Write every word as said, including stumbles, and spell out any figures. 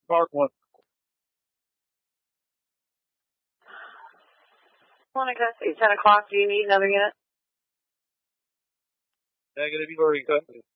Part one. Monica, it's ten o'clock. Do you need another unit? Negative, you already got it.